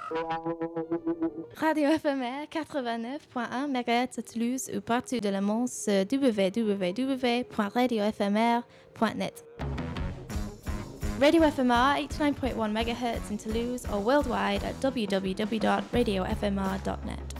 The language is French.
Radio FMR 89.1 MHz à Toulouse ou partout de le monde sur www.radiofmr.net. Radio FMR 89.1 MHz in Toulouse or worldwide at www.radiofmr.net.